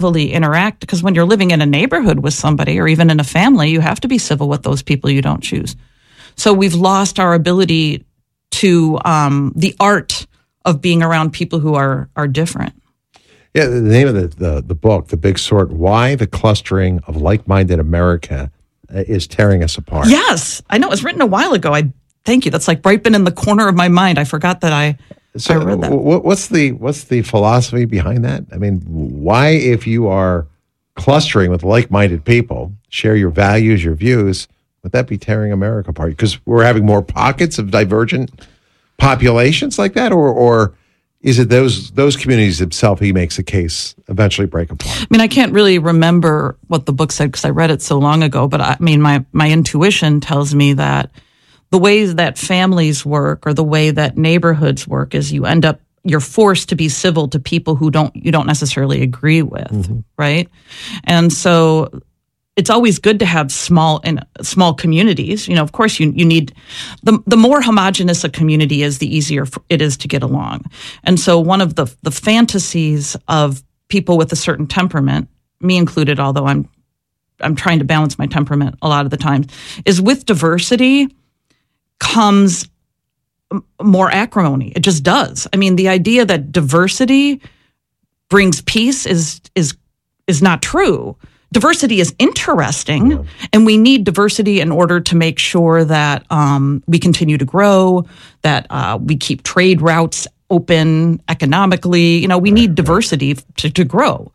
civilly interact, because when you're living in a neighborhood with somebody or even in a family, you have to be civil with those people you don't choose. So we've lost our ability to the art of being around people who are different. Yeah, the name of the book, The Big Sort, Why the Clustering of Like-Minded America is Tearing Us Apart. Yes, I know. It was written a while ago. Thank you. That's like right been in the corner of my mind. I forgot that I read that. What's the philosophy behind that? I mean, why, if you are clustering with like-minded people, share your values, your views, would that be tearing America apart? Because we're having more pockets of divergent populations like that, or is it those communities themselves, he makes a case, eventually break apart? I mean, I can't really remember what the book said because I read it so long ago, but I mean, my intuition tells me that the ways that families work or the way that neighborhoods work is you're forced to be civil to people who you don't necessarily agree with, right? And so it's always good to have small communities. You know, of course, you need the more homogenous a community is, the easier it is to get along. And so one of the fantasies of people with a certain temperament, me included, although I'm trying to balance my temperament a lot of the time, is with diversity comes more acrimony. It just does. I mean, the idea that diversity brings peace is not true. Diversity is interesting, and we need diversity in order to make sure that we continue to grow, that we keep trade routes open economically. You know, we need diversity to grow.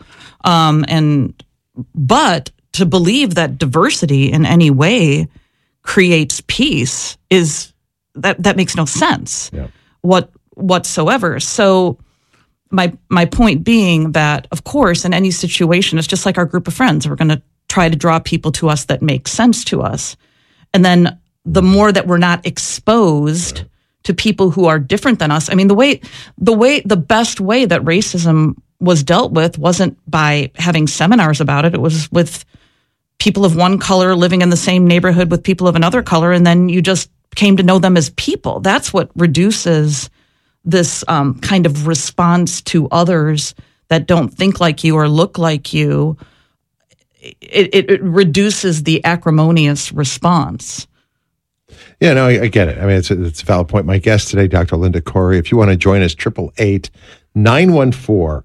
But to believe that diversity in any way creates peace is that makes no sense whatsoever. So my point being that, of course, in any situation, it's just like our group of friends. We're going to try to draw people to us that make sense to us. And then the more that we're not exposed to people who are different than us. I mean, the best way that racism was dealt with wasn't by having seminars about it. It was with people of one color living in the same neighborhood with people of another color, and then you just came to know them as people. That's what reduces this kind of response to others that don't think like you or look like you. It reduces the acrimonious response. Yeah, no, I get it. I mean, it's a valid point. My guest today, Dr. Linda Corey. If you want to join us, 888-914-9149,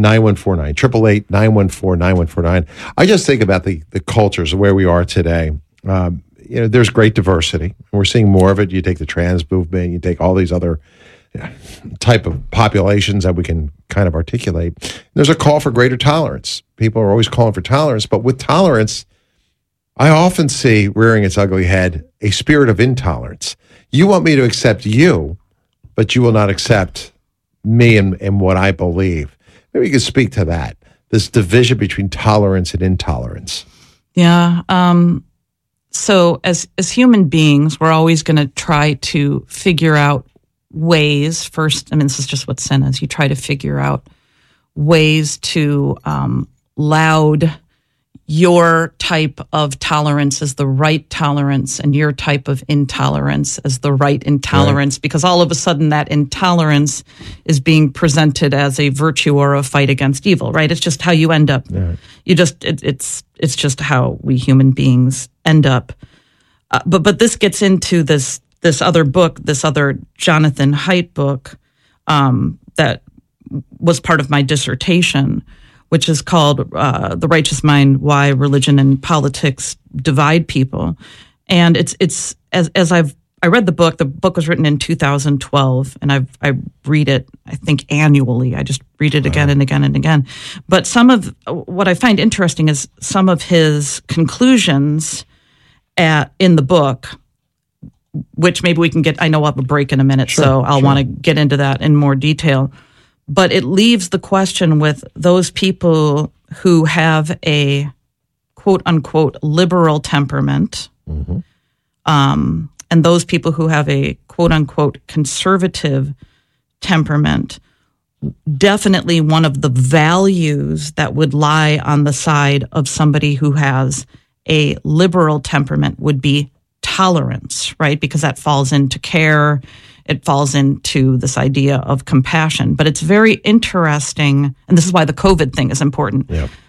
888-914-9149. I just think about the cultures of where we are today. There's great diversity. We're seeing more of it. You take the trans movement, you take all these other type of populations that we can kind of articulate. There's a call for greater tolerance. People are always calling for tolerance, but with tolerance, I often see rearing its ugly head a spirit of intolerance. You want me to accept you, but you will not accept me and what I believe. Maybe you could speak to that, this division between tolerance and intolerance. Yeah. So as human beings, we're always going to try to figure out ways. First, I mean, this is just what sin is. You try to figure out ways to laud your type of tolerance as the right tolerance and your type of intolerance as the right intolerance, right. Because all of a sudden that intolerance is being presented as a virtue or a fight against evil, right? It's just how you end up. Yeah. It's just how we human beings end up. But this gets into this other book, this other Jonathan Haidt book that was part of my dissertation, which is called The Righteous Mind, Why Religion and Politics Divide People. And it's as I read the book was written in 2012, and I read it, I think, annually. I just read it again and again and again. But some of what I find interesting is some of his conclusions in the book, which maybe we can get, I know I'll have a break in a minute, so I'll want to get into that in more detail. But it leaves the question with those people who have a quote-unquote liberal temperament, and those people who have a quote-unquote conservative temperament. Definitely one of the values that would lie on the side of somebody who has a liberal temperament would be tolerance, right? Because that falls into care. It falls into this idea of compassion. But it's very interesting, and this is why the COVID thing is important. Yep.